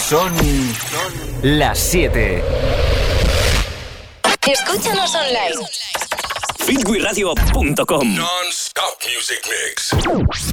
Son las 7. Escúchanos online. fitwiradio.com. Non-stop music mix.